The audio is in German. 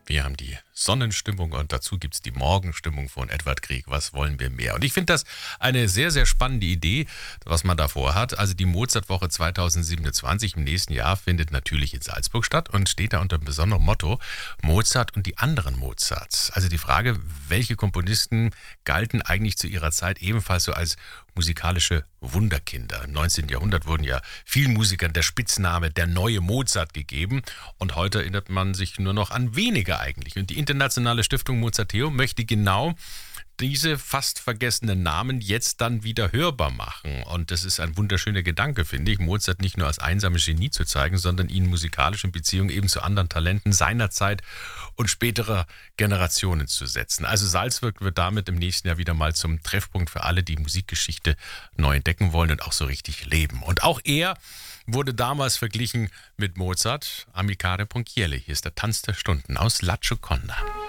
Wir haben die Sonnenstimmung und dazu gibt's die Morgenstimmung von Edward Grieg. Was wollen wir mehr? Und ich finde das eine sehr, sehr spannende Idee, was man da vorhat. Also die Mozartwoche 2027 im nächsten Jahr findet natürlich in Salzburg statt und steht da unter einem besonderen Motto Mozart und die anderen Mozarts. Also die Frage, welche Komponisten galten eigentlich zu ihrer Zeit ebenfalls so als musikalische Wunderkinder. Im 19. Jahrhundert wurden ja vielen Musikern der Spitzname der neue Mozart gegeben und heute erinnert man sich nur noch an wenige eigentlich. Und die Internationale Stiftung Mozarteum möchte genau diese fast vergessenen Namen jetzt dann wieder hörbar machen. Und das ist ein wunderschöner Gedanke, finde ich, Mozart nicht nur als einsames Genie zu zeigen, sondern ihn musikalisch in Beziehung eben zu anderen Talenten seiner Zeit und späterer Generationen zu setzen. Also Salzburg wird damit im nächsten Jahr wieder mal zum Treffpunkt für alle, die Musikgeschichte neu entdecken wollen und auch so richtig leben. Und auch er wurde damals verglichen mit Mozart. Amilcare Ponchielli, hier ist der Tanz der Stunden aus La Gioconda.